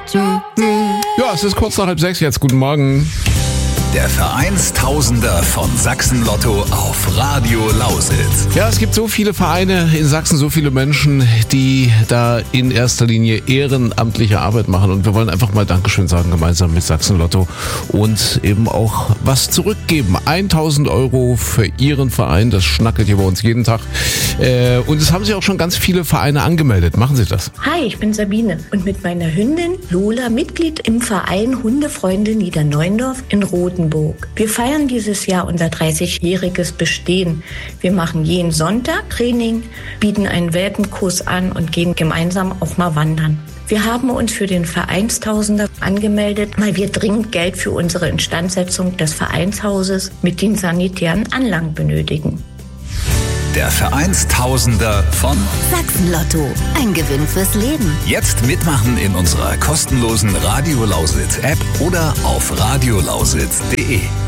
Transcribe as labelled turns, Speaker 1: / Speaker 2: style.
Speaker 1: Ja, es ist kurz nach 5:30 jetzt. Guten Morgen.
Speaker 2: Der Vereinstausender von Sachsen-Lotto auf Radio Lausitz.
Speaker 1: Ja, es gibt so viele Vereine in Sachsen, so viele Menschen, die da in erster Linie ehrenamtliche Arbeit machen. Und wir wollen einfach mal Dankeschön sagen, gemeinsam mit Sachsen-Lotto und eben auch was zurückgeben. 1.000 € für Ihren Verein, das schnackelt hier bei uns jeden Tag. Und es haben sich auch schon ganz viele Vereine angemeldet. Machen Sie das.
Speaker 3: Hi, ich bin Sabine und mit meiner Hündin Lola Mitglied im Verein Hundefreunde Niederneuendorf in Rotenburg. Wir feiern dieses Jahr unser 30-jähriges Bestehen. Wir machen jeden Sonntag Training, bieten einen Welpenkurs an und gehen gemeinsam auch mal wandern. Wir haben uns für den Vereinstausender angemeldet, weil wir dringend Geld für unsere Instandsetzung des Vereinshauses mit den sanitären Anlagen benötigen.
Speaker 2: Der Vereinstausender von
Speaker 4: Sachsen-Lotto. Ein Gewinn fürs Leben.
Speaker 2: Jetzt mitmachen in unserer kostenlosen Radio Lausitz App oder auf radiolausitz.de.